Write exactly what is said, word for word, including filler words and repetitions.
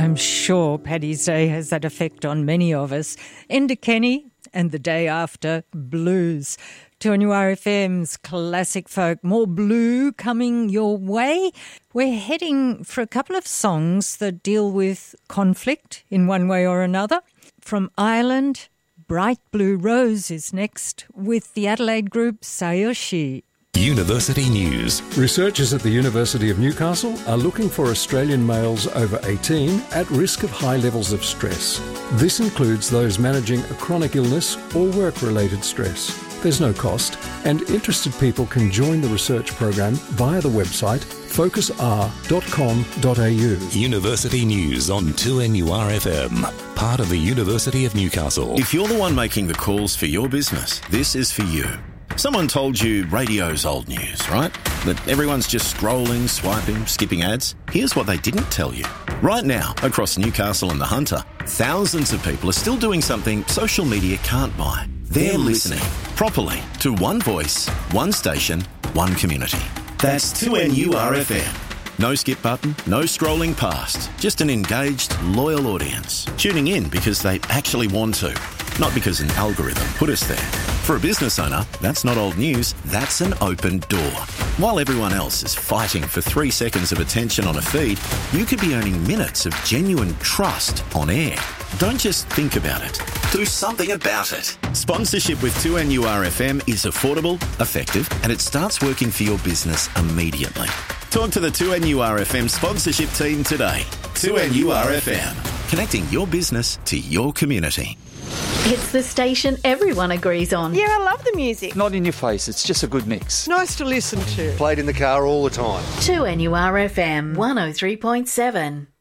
I'm sure Paddy's Day has that effect on many of us. Enda Kenny and The Day After, Blues. two N U R F M's classic folk, more blue coming your way. We're heading for a couple of songs that deal with conflict in one way or another. From Ireland, Bright Blue Rose is next with the Adelaide group Sayoshi. University News. Researchers at the University of Newcastle are looking for Australian males over eighteen at risk of high levels of stress. This includes those managing a chronic illness or work-related stress. There's no cost, and interested people can join the research program via the website focus r dot com dot a u. University News on two N U R F M, part of the University of Newcastle. If you're the one making the calls for your business, this is for you. Someone told you radio's old news, right? That everyone's just scrolling, swiping, skipping ads. Here's what they didn't tell you. Right now, across Newcastle and the Hunter, thousands of people are still doing something social media can't buy. They're, They're listening, listening properly to one voice, one station, one community. That's two N U R F M. No skip button, no scrolling past. Just an engaged, loyal audience. Tuning in because they actually want to, not because an algorithm put us there. For a business owner, that's not old news, that's an open door. While everyone else is fighting for three seconds of attention on a feed, you could be earning minutes of genuine trust on air. Don't just think about it. Do something about it. Sponsorship with two N U R F M is affordable, effective, and it starts working for your business immediately. Talk to the two N U R F M sponsorship team today. two N U R F M, connecting your business to your community. It's the station everyone agrees on. Yeah, I love the music. Not in your face, it's just a good mix. Nice to listen to. Played in the car all the time. two N U R F M one oh three point seven.